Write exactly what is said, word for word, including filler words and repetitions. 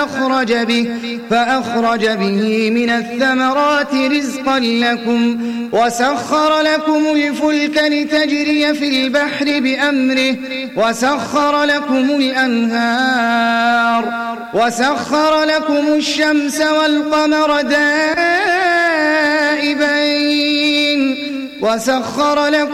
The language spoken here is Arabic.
فأخرج به, فأخرج به من الثمرات رزقا لكم وسخر لكم الفلك لتجري في البحر بأمره وسخر لكم الأنهار وسخر لكم الشمس والقمر دائبين وسخر لكم